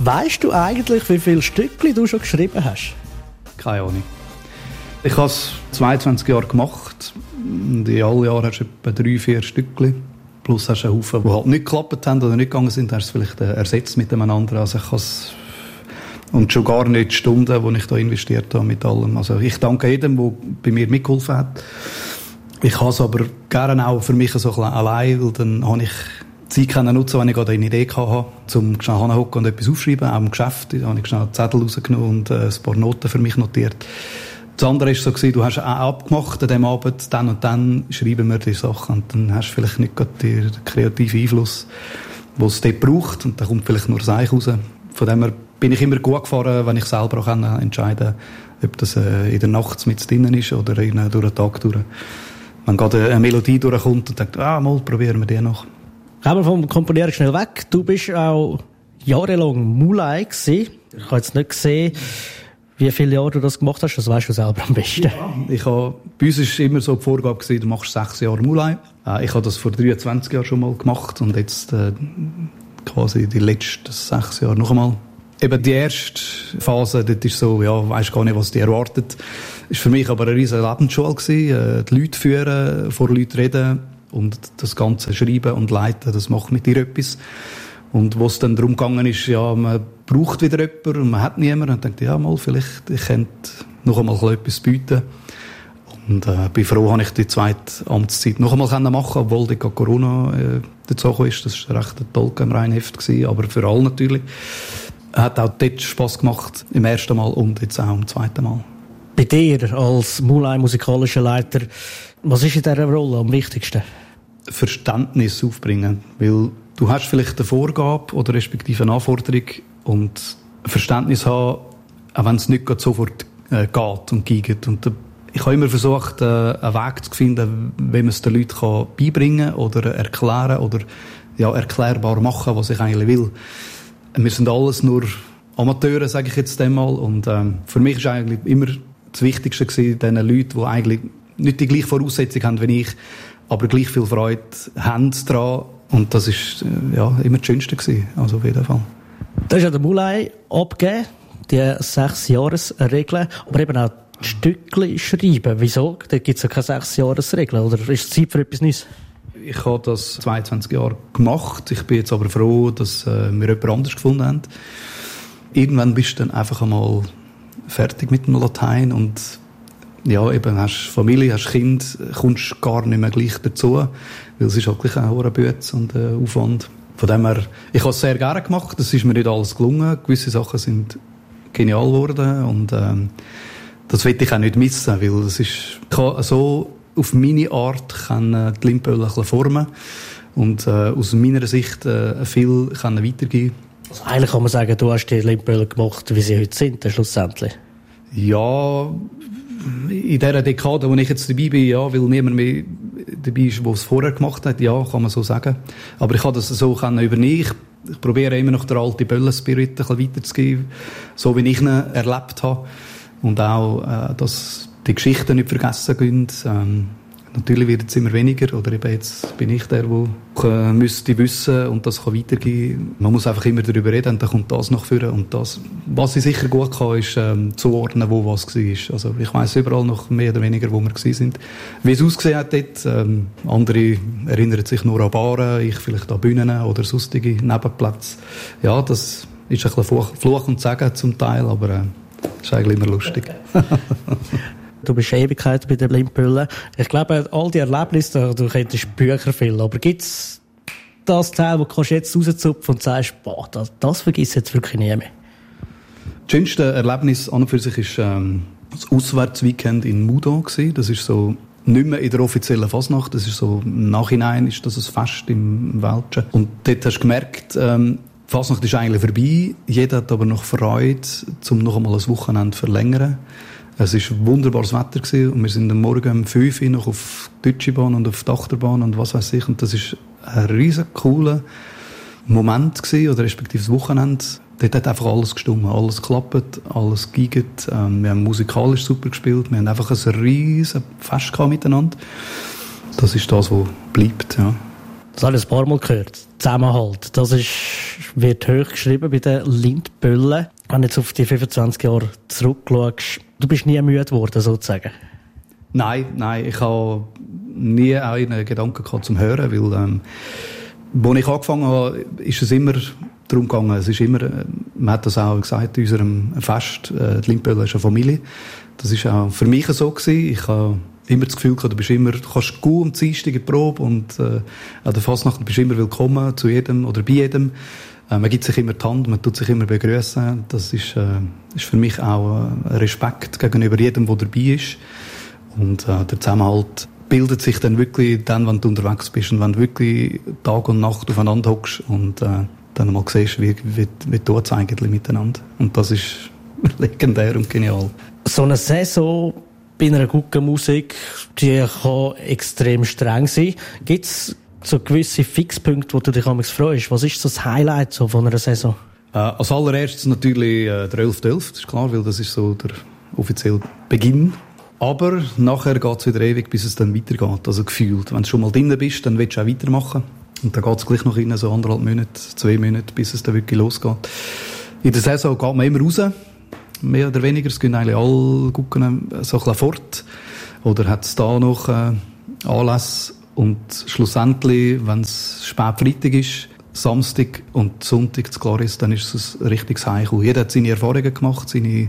Weisst du eigentlich, wie viele Stückchen du schon geschrieben hast? Keine Ahnung. Ich habe es 22 Jahre gemacht. Und in allen Jahren hast du etwa 3-4 Stückchen. Plus hast du einen Haufen, die halt nicht geklappt haben oder nicht gegangen sind, hast du es vielleicht ersetzt mit einem anderen. Also ich und schon gar nicht die Stunden, die ich da investiert habe mit allem. Also ich danke jedem, der bei mir mitgeholfen hat. Ich habe es aber gerne auch für mich so ein bisschen allein, weil dann habe ich Zeit nutzen, wenn ich gerade eine Idee hatte, um schnell hinzuhocken und etwas aufschreiben. Auch im Geschäft habe ich schnell Zettel rausgenommen und ein paar Noten für mich notiert. Das andere war so, du hast auch abgemacht an diesem Abend, dann und dann schreiben wir die Sachen und dann hast du vielleicht nicht gerade den kreativen Einfluss, den es dort braucht und dann kommt vielleicht nur das Eich raus. Von dem her bin ich immer gut gefahren, wenn ich selber auch entscheiden kann, ob das in der Nacht mit drinnen ist oder durch den Tag durch. Wenn gerade eine Melodie durchkommt und denkt, mal probieren wir die noch. Kommen wir vom Komponieren schnell weg. Du bist auch jahrelang Mulai gewesen. Ich habe jetzt nicht gesehen, wie viele Jahre du das gemacht hast. Das weißt du selber am besten. Ja, bei uns war immer so die Vorgabe gewesen, du machst 6 Jahre Mulai. Ich habe das vor 23 Jahren schon mal gemacht und jetzt quasi die letzten 6 Jahre noch einmal. Eben die erste Phase, das ist so, weisst gar nicht, was die erwartet. Ist für mich aber eine riesige Lebensschule gewesen. Die Leute führen, vor Leuten reden und das Ganze schreiben und leiten, das macht mit dir etwas. Und wo es dann darum gegangen ist, man braucht wieder jemanden und man hat niemanden und denkt, vielleicht, ich könnte noch einmal etwas bieten. Und bin froh, habe ich die zweite Amtszeit noch einmal machen, obwohl die Corona dazu gekommen ist. Das war recht ein Tolk im Rheinheft gewesen, aber für alle natürlich. Hat auch dort Spass gemacht, im ersten Mal und jetzt auch im zweiten Mal. Bei dir als Mulai musikalischer Leiter, was ist in dieser Rolle am wichtigsten? Verständnis aufbringen, weil du hast vielleicht eine Vorgabe oder respektive eine Anforderung und Verständnis haben, auch wenn es nicht sofort geht und geht. Und ich habe immer versucht, einen Weg zu finden, wie man es den Leuten beibringen kann oder erklären oder erklärbar machen, was ich eigentlich will. Wir sind alles nur Amateure, sage ich jetzt einmal. Und für mich war eigentlich immer das Wichtigste gewesen, diesen Leuten, die eigentlich nicht die gleiche Voraussetzung haben wie ich, aber gleich viel Freude haben daran. Und das war immer das Schönste gewesen, also auf jeden Fall. Da ist ja der Mulai abgegeben, die 6-Jahres-Regel, aber eben auch die Stückchen schreiben. Wieso? Da gibt es ja keine 6-Jahres-Regel, oder ist es Zeit für etwas Neues? Ich habe das 22 Jahre gemacht. Ich bin jetzt aber froh, dass wir jemand anderes gefunden haben. Irgendwann bist du dann einfach einmal fertig mit dem Latein und eben hast Familie, hast Kind, kommst gar nicht mehr gleich dazu, weil es ist halt gleich auch ein Bütz und ein Aufwand. Von dem her, ich habe es sehr gerne gemacht, das ist mir nicht alles gelungen. Gewisse Sachen sind genial geworden und das will ich auch nicht missen, weil es ist, ich kann so auf meine Art kann die Limpöl ein bisschen formen und aus meiner Sicht viel kann weitergeben. Also eigentlich kann man sagen, du hast die Limpöl gemacht, wie sie heute sind, schlussendlich. Ja, in dieser Dekade, wo ich jetzt dabei bin, weil niemand mehr dabei ist, der es vorher gemacht hat, kann man so sagen. Aber ich kann das so übernehmen. Ich probiere immer noch den alten Böllen-Spirit ein bisschen weiterzugeben, so wie ich ihn erlebt habe. Und auch, dass die Geschichten nicht vergessen gehen. Natürlich wird es immer weniger, oder eben jetzt bin ich der, der müsste wissen und das kann weitergehen. Man muss einfach immer darüber reden und dann kommt das noch vorne und das. Was ich sicher gut kann, ist zuordnen, wo was war. Also ich weiss überall noch mehr oder weniger, wo wir waren. Wie es ausgesehen hat dort. Andere erinnern sich nur an Baren, ich vielleicht an Bühnen oder sonstige Nebenplätze. Ja, das ist ein bisschen Fluch und Segen zum Teil, aber das ist eigentlich immer lustig. Du bist Ewigkeit bei den Limpöllen. Ich glaube, all die Erlebnisse, du könntest Bücher füllen, aber gibt es das Teil, wo du jetzt rauszupfen und sagst, das vergiss ich jetzt wirklich nie mehr? Das schönste Erlebnis an und für sich war das Auswärtsweekend in Moudon. Das ist so nicht mehr in der offiziellen Fasnacht, das ist so im Nachhinein ist das ein Fest im Welschen. Und dort hast du gemerkt, die Fasnacht ist eigentlich vorbei, jeder hat aber noch Freude, um noch einmal ein Wochenende zu verlängern. Es war wunderbares Wetter gewesen, und wir sind am Morgen um 5 Uhr noch auf die Deutsche Bahn und auf die Achterbahn und was weiß ich. Und das war ein riesen cooler Moment gewesen, oder respektive das Wochenende. Dort hat einfach alles gestimmt, alles geklappt, alles geigert. Wir haben musikalisch super gespielt, wir haben einfach ein riesen Fest gehabt miteinander. Das ist das, was bleibt, ja. Das habe ich ein paar Mal gehört. Zusammenhalt. Das wird hoch geschrieben bei den Lindböllen. Wenn du jetzt auf die 25 Jahre zurückschaust, du bist nie müde geworden, sozusagen? Nein. Ich habe nie einen Gedanken gehabt zum Hören, weil, als ich angefangen habe, ist es immer darum gegangen. Es ist immer, man hat das auch gesagt in unserem Fest, die Lindböller ist eine Familie. Das ist auch für mich so gewesen. Ich habe immer das Gefühl gehabt, du kannst gut am Dienstag in die Probe und an der Fasnacht bist du immer willkommen zu jedem oder bei jedem. Man gibt sich immer die Hand, man tut sich immer begrüßen. Das ist für mich auch ein Respekt gegenüber jedem, der dabei ist. Und der Zusammenhalt bildet sich dann wirklich dann, wenn du unterwegs bist und wenn du wirklich Tag und Nacht aufeinander hockst und dann mal siehst, wie tut es eigentlich miteinander. Und das ist legendär und genial. So eine Saison bei einer guten Musik, die kann extrem streng sein. Gibt es so gewisse Fixpunkte, wo du dich manchmal freust? Was ist so das Highlight so von einer Saison? Als allererstes natürlich der 11.11, das ist klar, weil das ist so der offizielle Beginn. Aber nachher geht es wieder ewig, bis es dann weitergeht, also gefühlt. Wenn du schon mal drin bist, dann willst du auch weitermachen. Und dann geht es gleich noch rein, so 1,5 Monate, 2 Monate, bis es dann wirklich losgeht. In der Saison geht man immer raus. Mehr oder weniger, es gehen eigentlich alle Gucken so ein bisschen fort. Oder hat es da noch Anlässe. Und schlussendlich, wenn es spät Freitag ist, Samstag und Sonntag zu klar ist, dann ist es ein richtiges Heimkommen. Jeder hat seine Erfahrungen gemacht, seine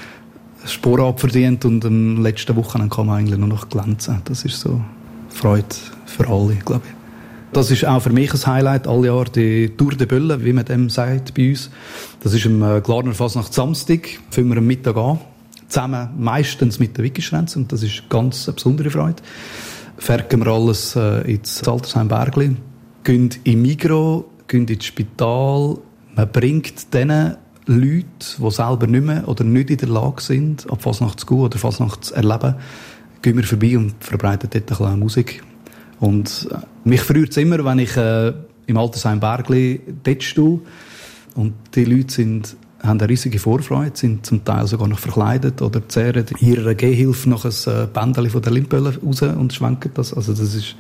Sporen abverdient und am letzten Wochenende kann man eigentlich nur noch glänzen. Das ist so Freude für alle, glaube ich. Das ist auch für mich ein Highlight, alle Jahre die Tour de Bölle, wie man dem sagt bei uns. Das ist am Glarner Fasnacht Samstag, fangen wir am Mittag an, zusammen meistens mit der Wickischränze und das ist ganz eine besondere Freude. Ferken wir alles ins Altersheim Bergli, gehen in Migros, gehen ins Spital, man bringt denen Leute, die selber nicht mehr oder nicht in der Lage sind, ab Fasnacht zu gehen oder Fasnacht zu erleben, gehen wir vorbei und verbreiten dort ein bisschen Musik. Und mich freut es immer, wenn ich im Altersheim Bergli dort stehe und die Leute haben eine riesige Vorfreude, sind zum Teil sogar noch verkleidet oder zehren ihrer Gehhilfe noch ein Bändchen von der Lindbölle raus und schwenken das. Also das ist,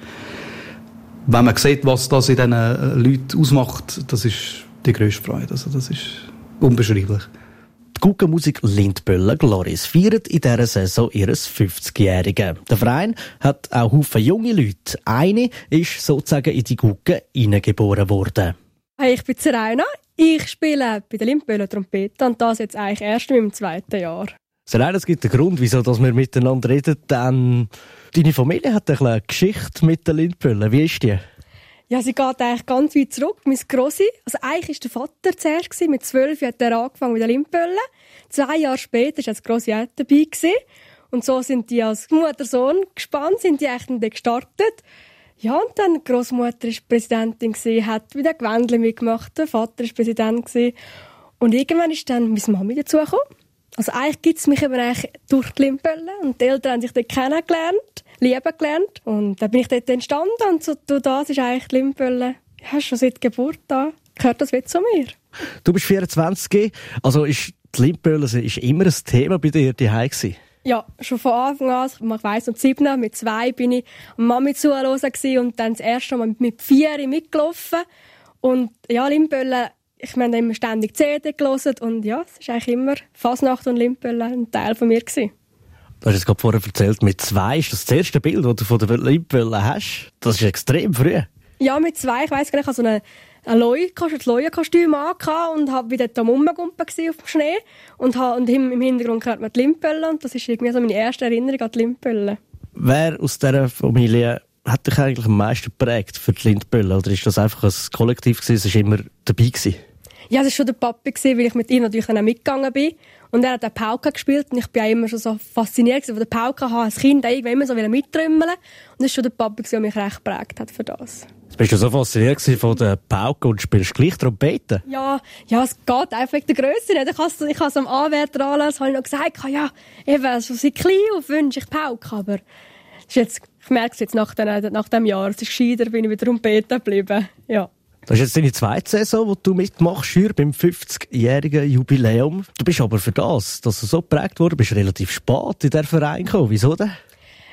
wenn man sieht, was das in diesen Leuten ausmacht, das ist die grösste Freude. Also das ist unbeschreiblich. Die Guggenmusik Lindböller Gloris feiert in dieser Saison ihres 50-Jährigen. Der Verein hat auch Haufen junge Leute. Eine ist sozusagen in die Guggen hineingeboren worden. Hey, ich bin Serena. Ich spiele bei der Lindböller Trompete und das jetzt eigentlich erst in meinem 2. Jahr. Serena, es gibt einen Grund, wieso dass wir miteinander reden. Denn deine Familie hat eine Geschichte mit der Lindböller. Wie ist die? Ja, sie geht eigentlich ganz weit zurück. Mein Grossi, also eigentlich war der Vater zuerst gewesen. Mit 12 hat er angefangen mit der Lindböller. 2 Jahre später war das Grossi auch dabei gewesen. Und so sind die als Mutter-Sohn gespannt, sind die echt dann gestartet. Ja, und dann die Grossmutter war Präsidentin gewesen, hat wieder Gewändchen mitgemacht, der Vater war Präsident gewesen. Und irgendwann ist dann meine Mami dazugekommen. Also eigentlich gibt es mich eben durch die Lindböller und die Eltern haben sich dort kennengelernt, lieben gelernt und dann bin ich dort entstanden und so durch das ist eigentlich die Lindböller, ja, schon seit Geburt da, gehört das wieder zu mir. Du bist 24, also ist die Lindböller ist immer ein Thema bei dir daheim gewesen? Ja, schon von Anfang an, ich weiss, mit 7, mit 2 bin ich Mami zuhören und dann das erste Mal mit 4 mitgelaufen und ja, Lindböller, ich meine, immer ständig CD gehört und ja, es ist eigentlich immer Fasnacht und Lindböller ein Teil von mir gewesen. Du hast es gerade vorher erzählt, mit 2 ist das erste Bild, das du von der Lindböller hast. Das ist extrem früh. Ja, mit 2, ich weiss gar nicht, ich hatte so ein Leue-Kostüm an und war wieder da rumgumpen auf dem Schnee und im Hintergrund hört man die Lindböller und das ist irgendwie so meine erste Erinnerung an die Lindböller. Wer aus dieser Familie hat dich eigentlich am meisten geprägt für die Lindböller? Oder ist das einfach ein Kollektiv gewesen, es war immer dabei gewesen? Ja, es war schon der Papi, weil ich mit ihm natürlich dann mitgegangen bin. Und er hat auch Pauke gespielt und ich bin auch immer schon so fasziniert von der Pauke. Ich habe als Kind immer so mittrümmeln. Und das war schon der Papi, der mich recht geprägt hat für das. Jetzt bist du so fasziniert von der Pauke und spielst gleich Trompete? Ja, es geht einfach wegen der Grösse nicht. Ich habe es am Anwärter anlassen, habe ich noch gesagt, ja, eben, so seit klein auf wünsche ich Pauke. Aber ich merke es jetzt nach dem Jahr. Es ist gescheiter, bin ich bei Trompete geblieben. Ja. Das ist jetzt deine 2. Saison, die du mitmachst, hier beim 50-jährigen Jubiläum. Du bist aber für das, dass du so geprägt wurde, bist relativ spät in diesen Verein gekommen. Wieso denn?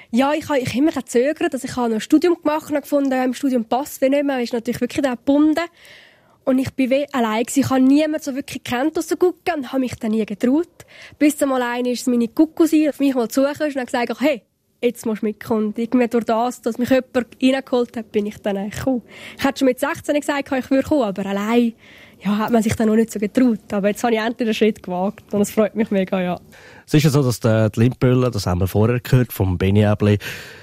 Ja, ich habe immer gezögert, dass ich noch ein Studium gemacht habe, gefunden, im Studium passt nicht mehr, man ist natürlich wirklich da gebunden. Und ich bin wie allein gewesen. Ich habe niemanden so wirklich kennt aus der Gucke und habe mich dann nie getraut. Bis dann mal eine ist meine Guccousine auf mich mal zugekommen und hat gesagt, hey, jetzt musst du mitkommen. Und irgendwie durch das, dass mich jemand reingeholt hat, bin ich dann gekommen. Ich hätte schon mit 16 gesagt, ich würde kommen, aber allein hat man sich dann noch nicht so getraut. Aber jetzt habe ich endlich den Schritt gewagt und es freut mich mega, ja. Es ist ja so, dass die Limpöller, das haben wir vorher gehört, vom Benny Äbli,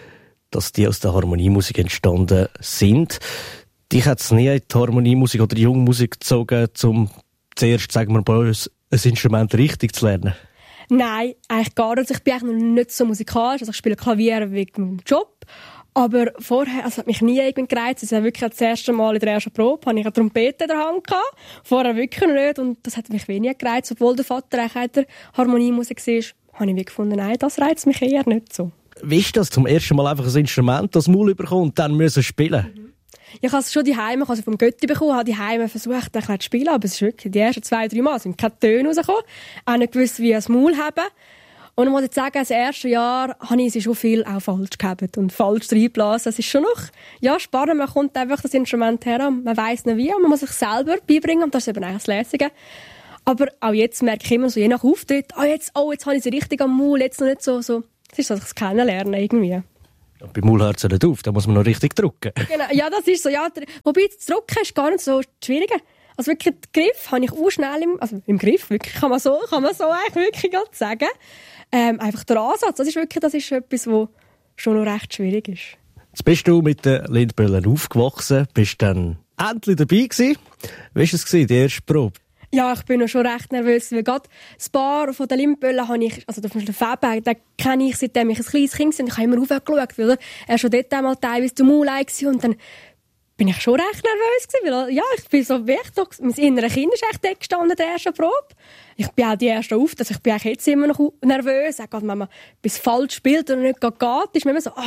dass die aus der Harmoniemusik entstanden sind. Dich hat es nie in die Harmoniemusik oder die Jungmusik gezogen, um zuerst, sagen wir bei uns, ein Instrument richtig zu lernen? Nein, eigentlich gar nicht. Ich bin eigentlich noch nicht so musikalisch. Also ich spiele Klavier wegen meinem Job. Aber vorher, hat mich nie irgendwie gereizt. Es war wirklich das erste Mal in der ersten Probe, hatte ich eine Trompete in der Hand gehabt. Vorher wirklich nicht. Und das hat mich wenig gereizt. Obwohl der Vater eigentlich in der Harmoniemusik war, habe ich gefunden, nein, das reizt mich eher nicht so. Wie ist das, zum ersten Mal einfach ein Instrument das Maul bekommen und dann müssen spielen? Ich habe es schon daheim, ich habe es vom Götti bekommen, habe daheim versucht, ein bisschen zu spielen, aber es ist wirklich, die ersten 2-3 Mal sind keine Töne rausgekommen. Auch nicht gewusst, wie ein Maul haben. Und ich muss jetzt sagen, das erste Jahr habe ich sie schon viel auch falsch gehabt und falsch reingeblasen. Es ist schon noch, spannend, man kommt einfach das Instrument her, man weiss nicht wie, und man muss sich selber beibringen, und das ist eben eigentlich das Lässige. Aber auch jetzt merke ich immer so, je nach Auftritt, jetzt habe ich sie richtig am Maul, jetzt noch nicht so. Es ist so, dass ich es kennenlernen irgendwie. Und beim Maul hört es nicht auf, da muss man noch richtig drücken. Genau, ja, das ist so, ja. Wobei, das Drücken ist gar nicht so schwierig. Also wirklich, den Griff habe ich auch schnell im Griff, wirklich, kann man so eigentlich wirklich gerade sagen. Einfach der Ansatz, das ist etwas, was schon noch recht schwierig ist. Jetzt bist du mit den Limpöllern aufgewachsen, bist dann endlich dabei gewesen. Wie war es, die erste Probe? Ja, ich bin noch schon recht nervös, weil gerade das Paar von den Limpöllern habe ich, also den Faber, den kenne ich, seitdem ich ein kleines Kind war, und ich habe immer raufgeschaut, weil er schon dort einmal teilweise zum Maulei war, und dann bin ich schon recht nervös gewesen, weil, ich bin so wichtig, mein inneres Kind ist echt dort gestanden in der ersten Probe. Ich bin auch die erste also ich bin auch jetzt immer noch nervös, auch wenn man etwas falsch spielt oder nicht geht, ist man immer so,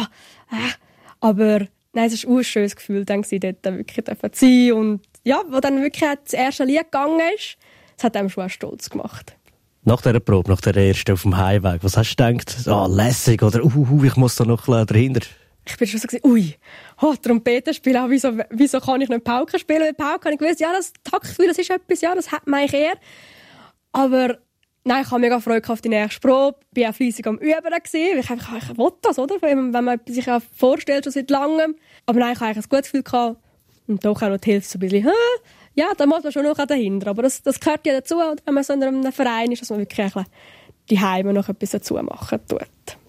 aber nein, es ist ein schönes Gefühl, dann dort wirklich sein und wo dann wirklich das erste Lied gegangen ist, das hat einem schon auch stolz gemacht. Nach dieser Probe, nach der ersten auf dem Heimweg, was hast du gedacht? Lässig oder ich muss da noch dahinter? Ich bin schon so Trompete spielen, wieso kann ich nicht Pauke spielen? Weil Pauke habe ich gewusst, das Taktgefühl, das ist etwas, das hat man eigentlich eher. Aber nein, ich habe mega Freude auf die nächste Probe, bin auch fleissig am Üben gewesen, weil ich will das, oder? Wenn man sich auch vorstellt, schon seit langem. Aber nein, ich habe eigentlich ein gutes Gefühl gehabt. Und doch auch noch die Hilfe so ein bisschen, da muss man schon noch dahinter. Aber das gehört ja dazu, wenn man so in einem Verein ist, dass man wirklich die Heime noch etwas dazu machen tut.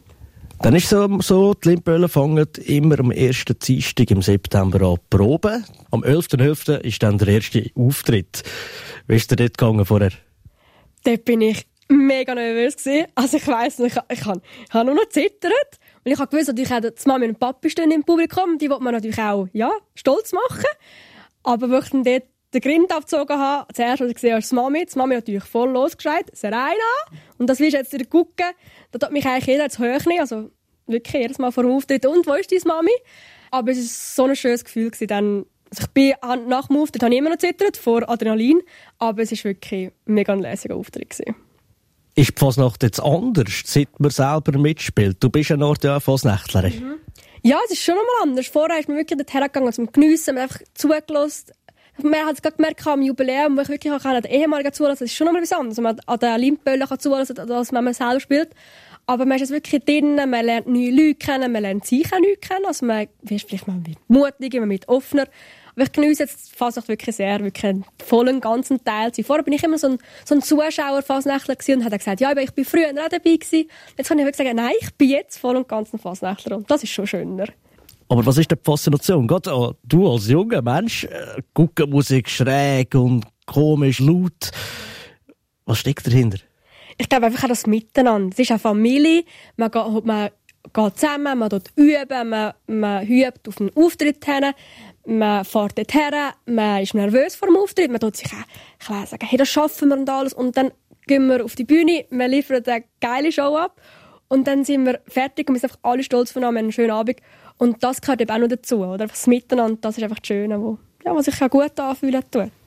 Dann ist es so, die Limpöller fangen immer am 1. Dienstag im September an Proben. Am 11.11. ist dann der erste Auftritt. Wie ist dir dort gegangen vorher? Dort bin ich mega nervös gewesen. Also ich weiss nicht, ich habe nur noch zittert. Und ich habe gewusst, natürlich auch die Mami und Papi stehen im Publikum, die wollte man natürlich auch, stolz machen. Aber wo ich dann dort den Grind abgezogen habe, zuerst, als ich gesehen habe, die Mami natürlich voll losgeschreit, Serena. Und das ist jetzt in der Gucke, da tut mich eigentlich jeder zu hoch nehmen, also wirklich jedes Mal vor dem Auftritt, und wo ist deine Mami? Aber es war so ein schönes Gefühl gewesen, dann, also nach dem Auftritt habe ich immer noch zittert, vor Adrenalin, aber es war wirklich ein mega lässiger Auftritt gewesen. Ist die Fasnacht jetzt anders, seit man selber mitspielt? Du bist ja noch Fasnächtlerin. Ja, es ist schon nochmal anders. Vorher ist man wirklich dorthin gegangen zum Geniessen, man hat einfach zugelassen. Man hat es gerade gemerkt am Jubiläum, wo ich wirklich auch den Ehemaligen zulassen, das ist schon nochmal etwas anderes. Man an den Limpöllern zulassen, als wenn man selber spielt. Aber man ist jetzt wirklich drin, man lernt neue Leute kennen, man lernt sich auch neu kennen. Also man wird vielleicht mal mutiger, man wird offener. Aber ich genieße jetzt Fasnacht wirklich sehr, wirklich einen vollen, ganzen Teil zu sein. Vorher bin ich immer so ein Zuschauer-Fasnächtler gewesen und habe gesagt, aber ich bin früher auch dabei gewesen. Jetzt kann ich wirklich sagen, nein, ich bin jetzt voll und ganz ein Fasnächtler. Und das ist schon schöner. Aber was ist denn die Faszination? Gerade du als junger Mensch, Guckenmusik schräg und komisch, laut. Was steckt dahinter? Ich glaube einfach auch das Miteinander. Es ist eine Familie, man geht zusammen, man übt, man übt auf einen Auftritt hin, man fährt dort her, man ist nervös vor dem Auftritt, man tut sich auch sagen, hey, das schaffen wir und alles. Und dann gehen wir auf die Bühne, wir liefern eine geile Show ab und dann sind wir fertig und wir sind einfach alle stolz voneinander, wir haben einen schönen Abend. Und das gehört eben auch noch dazu, oder? Das Miteinander, das ist einfach das Schöne, was sich auch gut anfühlen tut.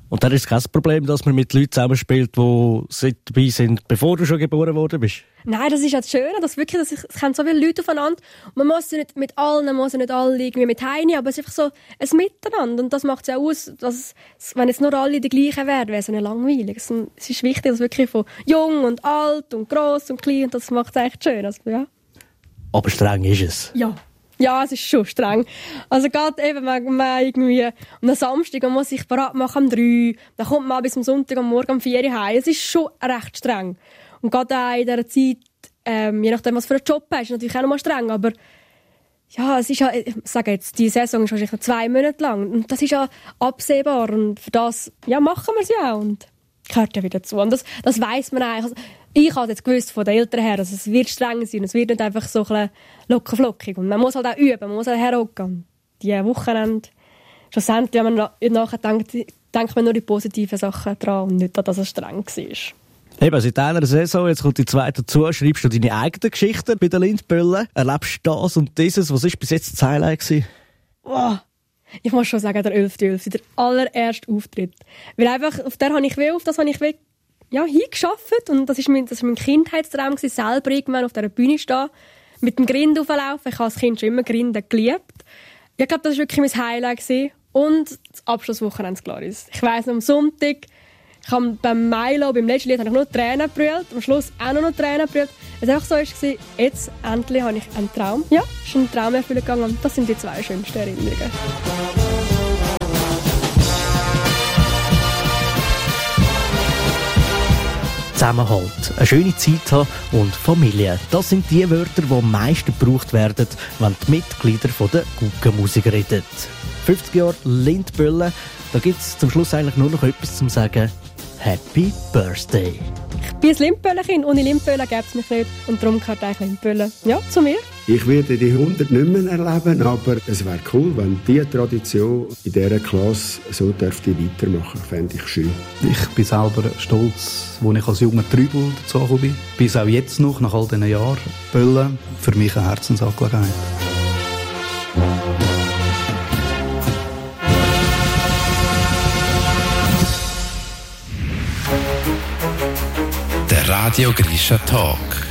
Und dann ist es kein Problem, dass man mit Leuten zusammenspielt, die dabei sind, bevor du schon geboren worden bist? Nein, das ist ja das Schöne, dass wirklich, es kommen so viele Leute aufeinander. Und man muss ja nicht mit allen, man muss ja nicht alle irgendwie mit heini, aber es ist einfach so ein Miteinander. Und das macht es ja aus, dass wenn jetzt nur alle die gleichen wären, wäre es ja langweilig. Es ist wichtig, dass wirklich von jung und alt und gross und klein, und das macht es echt schön. Also, ja. Aber streng ist es. Ja, es ist schon streng. Also gerade eben, man irgendwie am Samstag, man muss sich bereit machen um 3, dann kommt man bis am Sonntag am Morgen um 4 Uhr heim. Es ist schon recht streng. Und gerade auch in dieser Zeit, je nachdem, was für einen Job hast, ist natürlich auch noch mal streng, aber ja, es ist ja, ich sage jetzt, die Saison ist wahrscheinlich 2 Monate lang und das ist ja absehbar und für das, ja, machen wir es ja auch und gehört ja wieder zu. Und das weiss man eigentlich. Also, ich habe jetzt gewusst von den Eltern her, also es wird streng sein, es wird nicht einfach so ein bisschen locker-flockig. Und man muss halt auch üben, man muss halt herhocken. Und die Wochenende, schlussendlich, wenn man nachher denkt man nur die positiven Sachen dran und nicht, dass es streng war. Eben, seit einer Saison, jetzt kommt die zweite dazu, schreibst du deine eigenen Geschichten bei den Lindböllen, erlebst das und dieses. Was war bis jetzt das Highlight gewesen? Oh. Ich muss schon sagen, der 11.11., der allererste Auftritt. Weil einfach, auf das habe ich hingeschafft. Und das war mein Kindheitstraum, selber irgendwann auf dieser Bühne stehen, mit dem Grind auflaufen. Ich habe als Kind schon immer Grinden geliebt. Ich glaube, das war wirklich mein Highlight gewesen. Und das Abschlusswochenende Gloris. Ich weiss noch, am Sonntag, ich habe beim Milo, beim letzten Lied, habe ich nur Tränen gebrüllt. Am Schluss auch noch Tränen gebrüllt. Es war einfach so, jetzt endlich habe ich einen Traum. Ja, es ist ein Traum erfüllen gegangen. Und das sind die 2 schönsten Erinnerungen. Zusammenhalt, eine schöne Zeit haben und Familie. Das sind die Wörter, die am meisten gebraucht werden, wenn die Mitglieder der Guggenmusik reden. 50 Jahre Lindböllen, da gibt es zum Schluss eigentlich nur noch etwas zu sagen. Happy Birthday! Ich bin ein Lindböllenkind. Ohne Lindböllen gäbe es mich nicht. Und darum gehört eigentlich Lindböllen zu mir. Ich werde die 100 nicht mehr erleben, aber es wäre cool, wenn diese Tradition in dieser Klasse so dürfte weitermachen. Fände ich schön. Ich bin selber stolz, als ich als junger Trübel dazugekommen bin. Bis auch jetzt noch, nach all diesen Jahren. Böllen, für mich eine Herzensangelegenheit. Der Radio Grisha Talk.